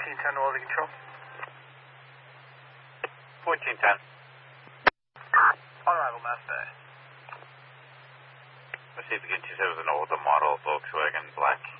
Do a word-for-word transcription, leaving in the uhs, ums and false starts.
fourteen ten to Orly Control. fourteen ten. On arrival, Master. Let's see if we can see if it was an older model Volkswagen black.